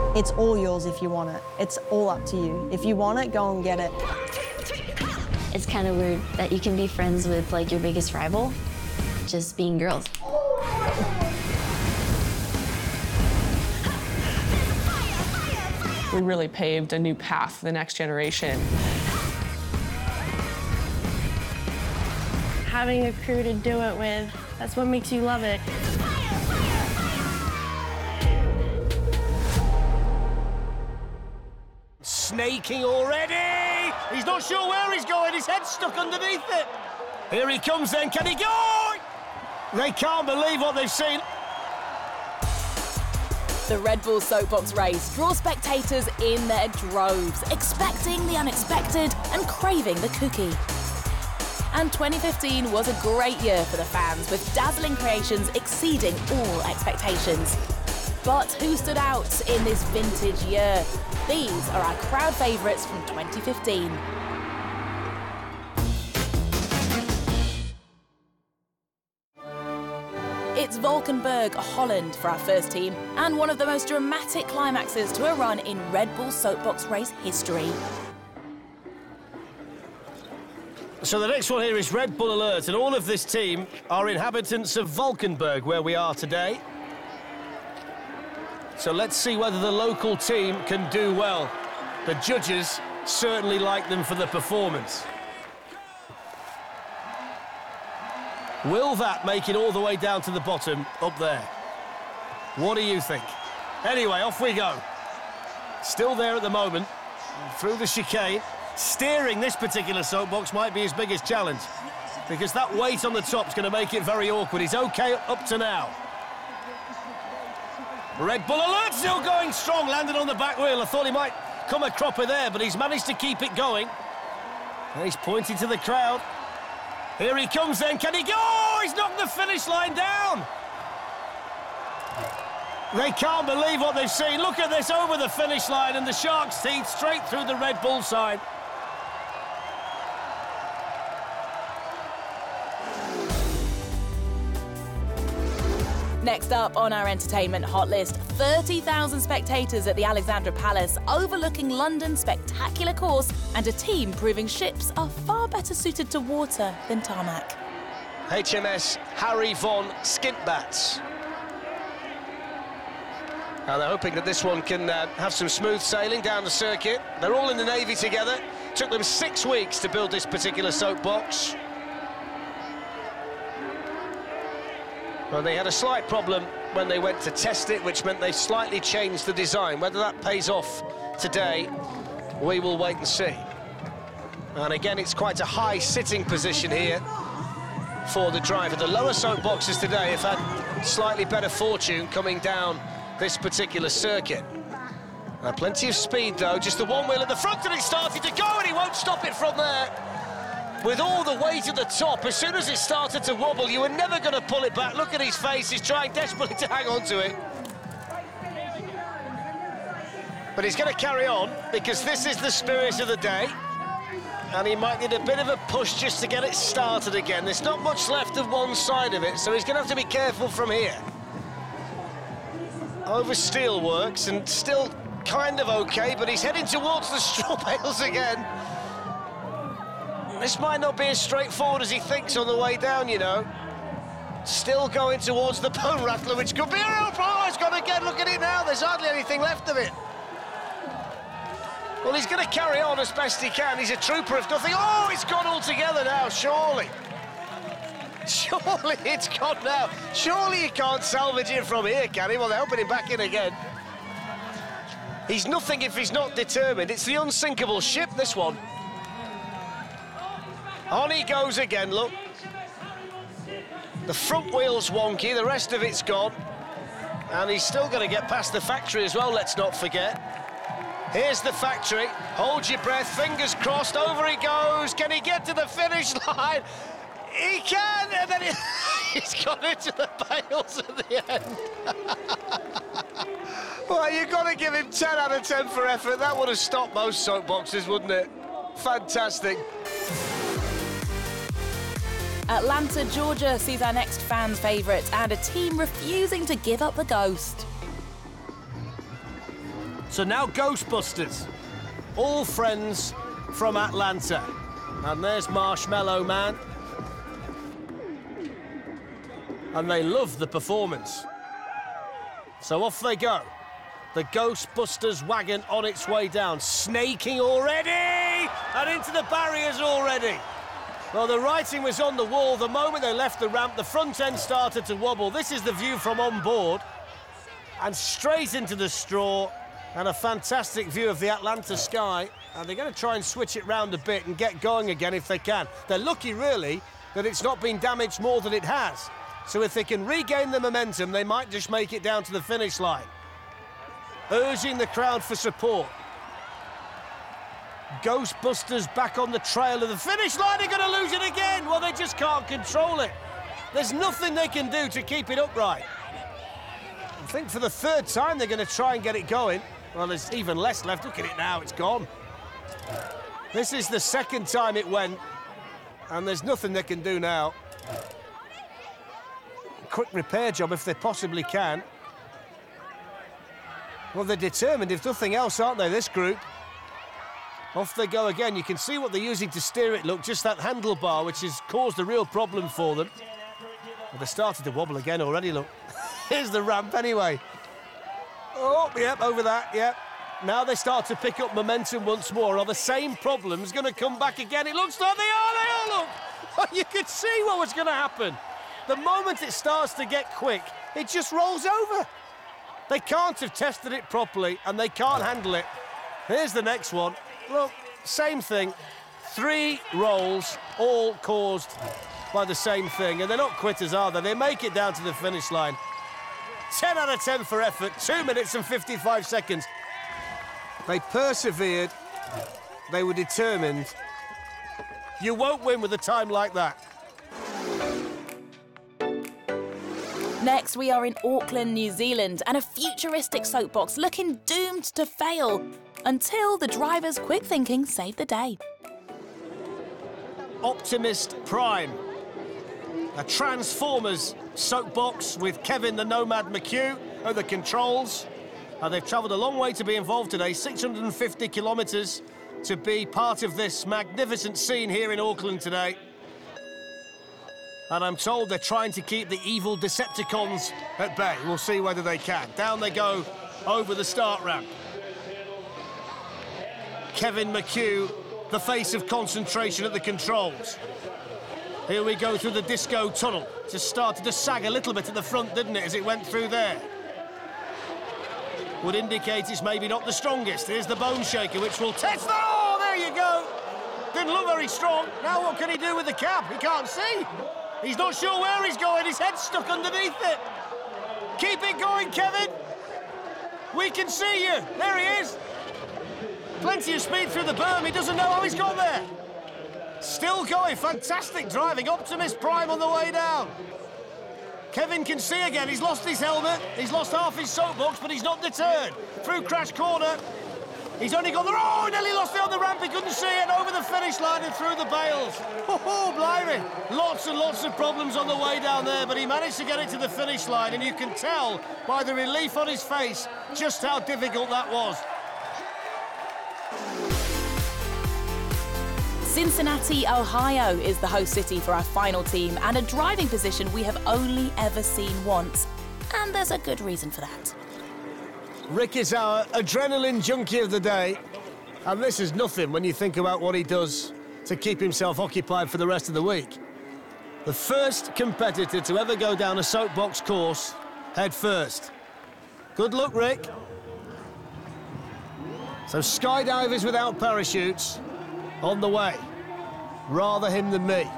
It's all yours if you want it. It's all up to you. If you want it, go and get it. It's kind of weird that you can be friends with, like, your biggest rival, just being girls. We really paved a new path for the next generation. Having a crew to do it with, that's what makes you love it. Snaking already! He's not sure where he's going, his head's stuck underneath it. Here he comes then, can he go? They can't believe what they've seen. The Red Bull Soapbox Race draws spectators in their droves, expecting the unexpected and craving the cookie. And 2015 was a great year for the fans, with dazzling creations exceeding all expectations. But who stood out in this vintage year? These are our crowd favourites from 2015. It's Valkenburg, Holland for our first team, and one of the most dramatic climaxes to a run in Red Bull Soapbox Race history. So the next one here is Red Bull Alert, and all of this team are inhabitants of Valkenburg, where we are today. So let's see whether the local team can do well. The judges certainly like them for the performance. Will that make it all the way down to the bottom up there? What do you think? Anyway, off we go. Still there at the moment, through the chicane. Steering this particular soapbox might be his biggest challenge, because that weight on the top is going to make it very awkward. He's OK up to now. Red Bull Alert still going strong, landed on the back wheel. I thought he might come a cropper there, but he's managed to keep it going. And he's pointing to the crowd. Here he comes then, can he go? He's knocked the finish line down. They can't believe what they've seen. Look at this, over the finish line, and the Shark's teeth straight through the Red Bull side. Next up on our entertainment hot list, 30,000 spectators at the Alexandra Palace, overlooking London's spectacular course, and a team proving ships are far better suited to water than tarmac. HMS Harry von Skintbats. And they're hoping that this one can have some smooth sailing down the circuit. They're all in the Navy together. Took them 6 weeks to build this particular soapbox. Well, they had a slight problem when they went to test it, which meant they slightly changed the design. Whether that pays off today, we will wait and see. And again, it's quite a high sitting position here for the driver. The lower soapboxes today have had slightly better fortune coming down this particular circuit. Plenty of speed, though. Just the one wheel at the front, and it started to go, and he won't stop it from there. With all the weight at the top, as soon as it started to wobble, you were never going to pull it back. Look at his face, he's trying desperately to hang on to it. But he's going to carry on, because this is the spirit of the day. And he might need a bit of a push just to get it started again. There's not much left of one side of it, so he's going to have to be careful from here. Over steelworks, and still kind of OK, but he's heading towards the straw bales again. This might not be as straightforward as he thinks on the way down, you know. Still going towards the bone rattler, which could be a real problem. He's gone again, look at it now, there's hardly anything left of it. Well, he's going to carry on as best he can. He's a trooper if nothing. Oh, it's gone altogether now, surely. Surely it's gone now. Surely he can't salvage it from here, can he? Well, they're helping him back in again. He's nothing if he's not determined. It's the unsinkable ship, this one. On he goes again, look. The front wheel's wonky, the rest of it's gone. And he's still going to get past the factory as well, let's not forget. Here's the factory. Hold your breath, fingers crossed, over he goes. Can he get to the finish line? He can, and then he's gone into the bales at the end. Well, you've got to give him 10 out of 10 for effort. That would have stopped most soapboxes, wouldn't it? Fantastic. Atlanta, Georgia sees our next fan's favourite, and a team refusing to give up the ghost. So now Ghostbusters, all friends from Atlanta. And there's Marshmallow Man. And they love the performance. So off they go. The Ghostbusters wagon on its way down, snaking already, and into the barriers already. Well, the writing was on the wall. The moment they left the ramp, the front end started to wobble. This is the view from on board, and straight into the straw, and a fantastic view of the Atlanta sky. And they're going to try and switch it round a bit and get going again if they can. They're lucky, really, that it's not been damaged more than it has. So if they can regain the momentum, they might just make it down to the finish line. Urging the crowd for support. Ghostbusters back on the trail of the finish line. They're going to lose it again. Well, they just can't control it. There's nothing they can do to keep it upright. I think for the third time they're going to try and get it going. Well, there's even less left. Look at it now, it's gone. This is the second time it went, and there's nothing they can do now. Quick repair job if they possibly can. Well, they're determined, if nothing else, aren't they, this group? Off they go again. You can see what they're using to steer it, look, just that handlebar, which has caused a real problem for them. Well, they started to wobble again already, look. Here's the ramp anyway. Oh, yep, over that, yep. Now they start to pick up momentum once more. Are the same problems going to come back again? It looks like they all look. Well, you could see what was going to happen. The moment it starts to get quick, it just rolls over. They can't have tested it properly, and they can't handle it. Here's the next one. Look, same thing. 3 rolls, all caused by the same thing. And they're not quitters, are they? They make it down to the finish line. 10 out of 10 for effort, 2 minutes and 55 seconds. They persevered. They were determined. You won't win with a time like that. Next, we are in Auckland, New Zealand, and a futuristic soapbox looking doomed to fail until the driver's quick thinking saved the day. Optimus Prime. A Transformers soapbox with Kevin the Nomad McHugh at the controls. They've travelled a long way to be involved today, 650 kilometres to be part of this magnificent scene here in Auckland today. And I'm told they're trying to keep the evil Decepticons at bay. We'll see whether they can. Down they go over the start ramp. Kevin McHugh, the face of concentration at the controls. Here we go through the disco tunnel. Just started to sag a little bit at the front, didn't it, as it went through there? Would indicate it's maybe not the strongest. Here's the bone shaker, which will test that. Oh, there you go. Didn't look very strong. Now what can he do with the cab? He can't see. He's not sure where he's going. His head's stuck underneath it. Keep it going, Kevin. We can see you. There he is. Plenty of speed through the berm. He doesn't know how he's got there. Still going. Fantastic driving. Optimus Prime on the way down. Kevin can see again. He's lost his helmet. He's lost half his soapbox, but he's not deterred. Through Crash Corner. He's only got the... Oh, nearly lost it on the ramp. He couldn't see it. Over the finish line and through the bales. Oh, blimey. Lots and lots of problems on the way down there, but he managed to get it to the finish line, and you can tell by the relief on his face just how difficult that was. Cincinnati, Ohio is the host city for our final team, and a driving position we have only ever seen once. And there's a good reason for that. Rick is our adrenaline junkie of the day, and this is nothing when you think about what he does to keep himself occupied for the rest of the week. The first competitor to ever go down a soapbox course head first. Good luck, Rick. So skydivers without parachutes on the way. Rather him than me.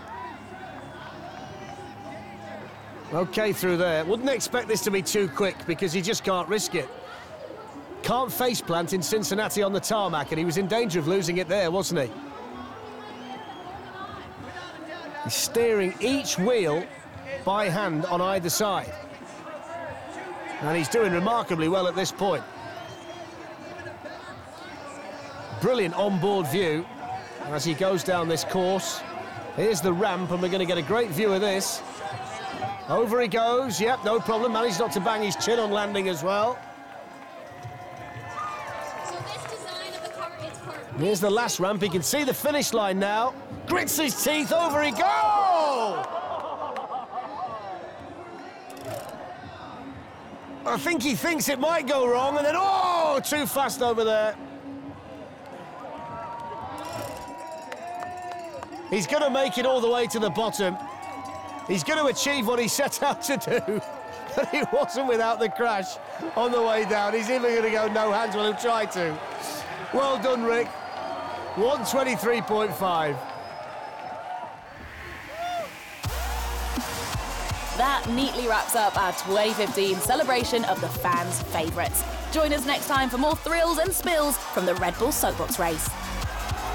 OK through there. Wouldn't expect this to be too quick because he just can't risk it. Can't faceplant in Cincinnati on the tarmac, and he was in danger of losing it there, wasn't he? He's steering each wheel by hand on either side. And he's doing remarkably well at this point. Brilliant onboard view as he goes down this course. Here's the ramp, and we're going to get a great view of this. Over he goes, yep, no problem. Managed not to bang his chin on landing as well. Here's the last ramp. He can see the finish line now. Grits his teeth, over he goes! I think he thinks it might go wrong, and then, oh, too fast over there. He's going to make it all the way to the bottom. He's going to achieve what he set out to do, but he wasn't without the crash on the way down. He's even going to go no hands, well, he'll try to. Well done, Rick. 123.5. That neatly wraps up our 2015 celebration of the fans' favourites. Join us next time for more thrills and spills from the Red Bull Soapbox race.